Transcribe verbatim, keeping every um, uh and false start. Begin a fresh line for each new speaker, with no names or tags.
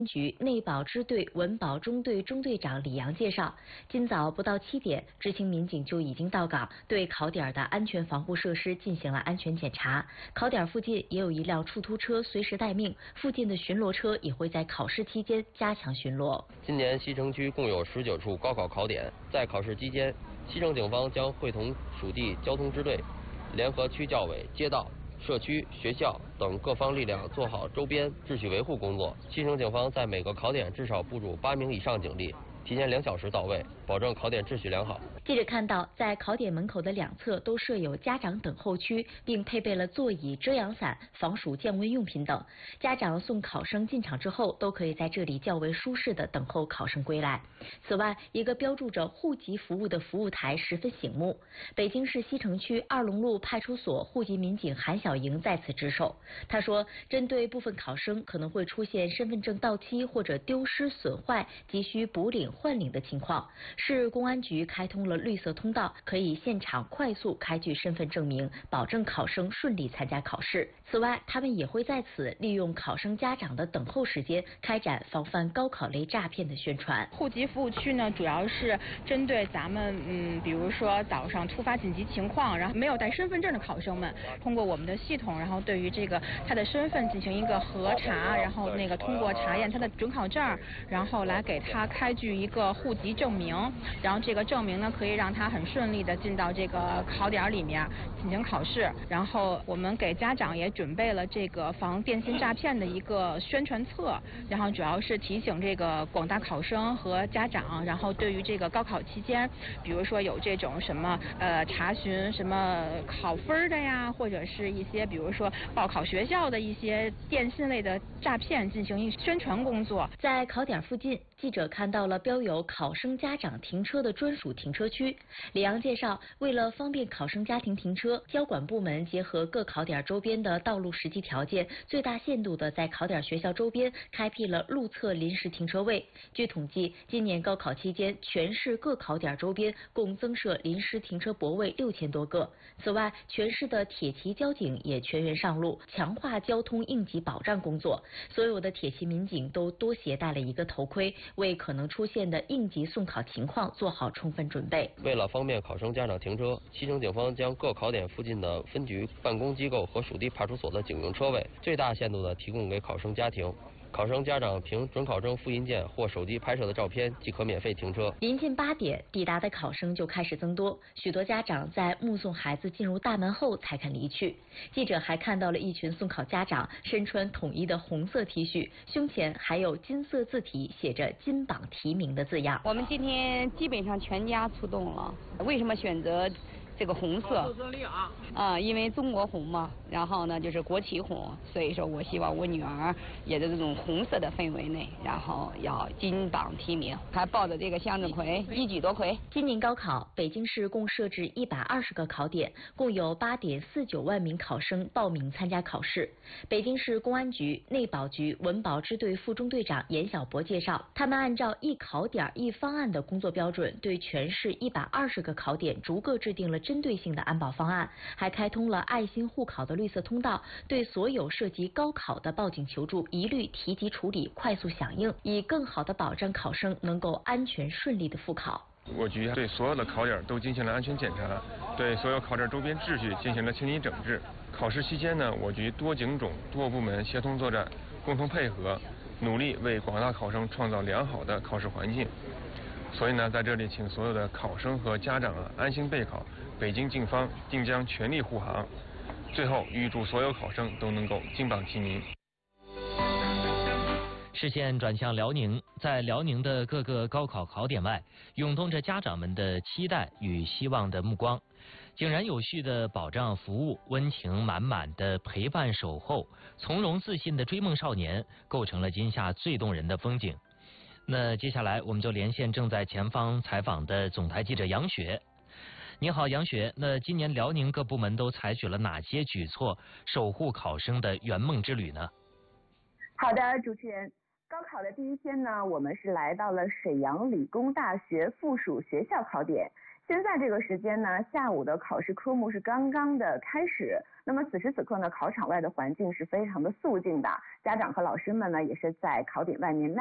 局内保支队文保中队中队长李阳介绍，今早不到七点，知情民警就已经到岗，对考点的安全防护设施进行了安全检查。考点附近也有一辆出租车随时待命，附近的巡逻车也会在考试期间加强巡逻。
今年西城区共有十九处高考考点，在考试期间，西城警方将会同属地交通支队、联合区教委、街道、社区、学校等各方力量做好周边秩序维护工作。西城警方在每个考点至少部署八名以上警力，提前两小时到位，保证考点秩序良好。
记者看到，在考点门口的两侧都设有家长等候区，并配备了座椅、遮阳伞、防暑降温用品等。家长送考生进场之后，都可以在这里较为舒适的等候考生归来。此外，一个标注着户籍服务的服务台十分醒目。北京市西城区二龙路派出所户籍民警韩小莹在此值守。他说，针对部分考生可能会出现身份证到期或者丢失、损坏，急需补领、换领的情况，市公安局开通了绿色通道，可以现场快速开具身份证明，保证考生顺利参加考试。此外，他们也会在此利用考生家长的等候时间，开展防范高考类诈骗的宣传。
户籍服务区呢，主要是针对咱们嗯，比如说早上突发紧急情况，然后没有带身份证的考生们，通过我们的系统，然后对于这个他的身份进行一个核查，然后那个通过查验他的准考证，然后来给他开具一个户籍证明，然后这个证明呢，可以让他很顺利的进到这个考点里面进行考试。然后我们给家长也准备了这个防电信诈骗的一个宣传册，然后主要是提醒这个广大考生和家长，然后对于这个高考期间，比如说有这种什么呃查询什么考分的呀，或者是一些比如说报考学校的一些电信类的诈骗进行一宣传工作。
在考点附近，记者看到了标有考生家长停车的专属停车区。李阳介绍，为了方便考生家庭停车，交管部门结合各考点周边的道路实际条件，最大限度的在考点学校周边开辟了路侧临时停车位。据统计，今年高考期间，全市各考点周边共增设临时停车泊位六千多个。此外，全市的铁骑交警也全员上路，强化交通应急保障工作。所有的铁骑民警都多携带了一个头盔，为可能出现的应急送考情况做好充分准备。
为了方便考生家长停车，西城警方将各考点附近的分局、办公机构和属地派出所的警用车位最大限度地提供给考生家庭。考生家长凭准考证复印件或手机拍摄的照片即可免费停车。
临近八点，抵达的考生就开始增多，许多家长在目送孩子进入大门后才肯离去。记者还看到了一群送考家长身穿统一的红色 T 恤，胸前还有金色字体写着金榜题名的字样。
我们今天基本上全家出动了，为什么选择这个红色啊？因为中国红嘛，然后呢就是国旗红，所以说我希望我女儿也在这种红色的氛围内，然后要金榜题名，还抱着这个向日葵，一举夺魁。
今年高考，北京市共设置一百二十个考点，共有八点四九万名考生报名参加考试。北京市公安局内保局文保支队副中队长严小博介绍，他们按照一考点一方案的工作标准，对全市一百二十个考点逐个制定了针对性的安保方案，还开通了爱心护考的绿色通道，对所有涉及高考的报警求助一律提及处理，快速响应，以更好的保障考生能够安全顺利的复考。
我局对所有的考点都进行了安全检查，对所有考点周边秩序进行了清理整治。考试期间呢，我局多警种多部门协同作战，共同配合，努力为广大考生创造良好的考试环境。所以呢，在这里请所有的考生和家长啊安心备考，北京警方定将全力护航。最后，预祝所有考生都能够金榜题名。
视线转向辽宁，在辽宁的各个高考考点外，涌动着家长们的期待与希望的目光。井然有序的保障服务，温情满满的陪伴守候，从容自信的追梦少年，构成了今夏最动人的风景。那接下来我们就连线正在前方采访的总台记者杨雪。你好，杨雪。那今年辽宁各部门都采取了哪些举措，守护考生的圆梦之旅呢？
好的，主持人。高考的第一天呢，我们是来到了沈阳理工大学附属学校考点。 现在这个时间呢，下午的考试科目是刚刚的开始。那么此时此刻呢，考场外的环境是非常的肃静的，家长和老师们呢也是在考点外面